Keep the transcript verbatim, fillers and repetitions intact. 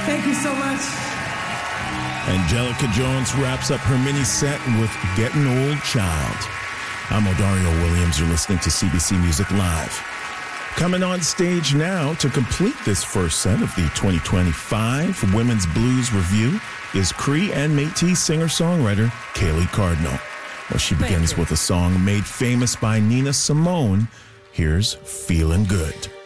Thank you so much. Angelica Jones wraps up her mini set with Getting Old Child. I'm Odario Williams. You're listening to C B C Music Live. Coming on stage now to complete this first set of the twenty twenty-five Women's Blues Review is Cree and Métis singer-songwriter Kaylee Cardinal. Well, she begins with a song made famous by Nina Simone. Here's Feelin' Good.